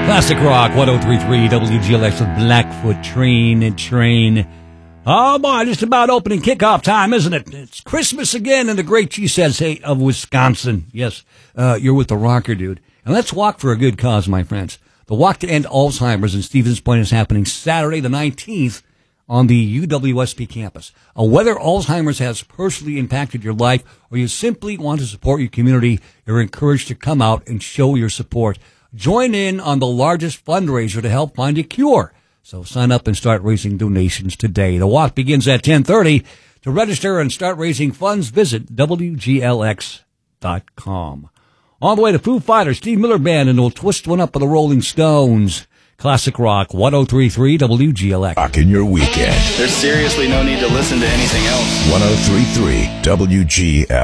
Classic Rock 103.3 WGLX with Blackfoot Train and Train. Oh boy, just about opening kickoff time, isn't it? It's Christmas again in the great Cheeseheads of Wisconsin. Yes, you're with the rocker, dude. And let's walk for a good cause, my friends. The Walk to End Alzheimer's in Stevens Point is happening Saturday the 19th on the UWSP campus. Whether Alzheimer's has personally impacted your life or you simply want to support your community, you're encouraged to come out and show your support. Join in on the largest fundraiser to help find a cure. So sign up and start raising donations today. The walk begins at 10:30. To register and start raising funds, visit WGLX.com. All the way to Foo Fighters, Steve Miller Band, and we'll twist one up with the Rolling Stones. Classic Rock 103.3 WGLX. Rock in your weekend. There's seriously no need to listen to anything else. 103.3 WGLX.